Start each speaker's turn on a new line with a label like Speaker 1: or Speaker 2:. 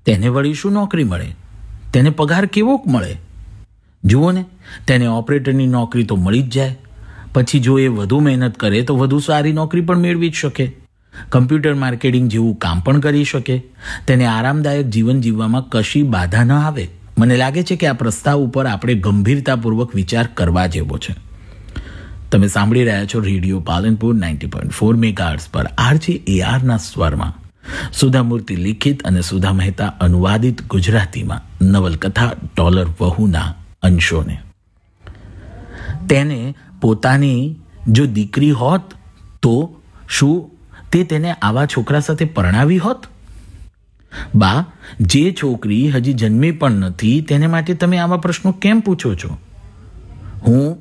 Speaker 1: તેને વળી શું નોકરી મળે? તેને પગાર કેવો મળે? જુઓ ને, તેને ઓપરેટરની નોકરી તો મળી જ જાય. પછી જો એ વધુ મહેનત કરે તો વધુ સારી નોકરી પણ મેળવી જ શકે. કમ્પ્યુટર માર્કેટિંગ જેવું કામ પણ કરી શકે. તેને આરામદાયક જીવન જીવવામાં કશી બાધા ન આવે. મને લાગે છે કે આ પ્રસ્તાવ ઉપર આપણે ગંભીરતાપૂર્વક વિચાર કરવા જેવો છે. તમે સાંભળી રહ્યા છો રેડિયો પાલનપુર 90.4 મેગાહર્ટ્ઝ પર RJARના સ્વરમાં સુધામૂર્તિ લિખિત અને સુધા મહેતા અનુવાદિત ગુજરાતીમાં નવલકથા ડોલર વહુના અંશોને. તેને પોતાની જો દીકરી હોત તો શું તે તેને આવા છોકરા સાથે પરણાવી હોત? બા, જે છોકરી હજી જન્મી પણ નથી તેને માટે તમે આવા પ્રશ્નો કેમ પૂછો છો? હું